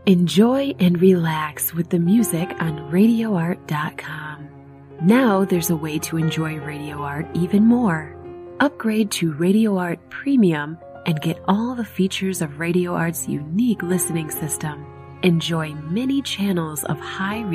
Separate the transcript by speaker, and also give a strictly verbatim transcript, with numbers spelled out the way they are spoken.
Speaker 1: Enjoy and relax with the music on radio art dot com. Now there's a way to enjoy Radio Art even more. Upgrade to Radio Art Premium and get all the features of Radio Art's unique listening system. Enjoy many channels of high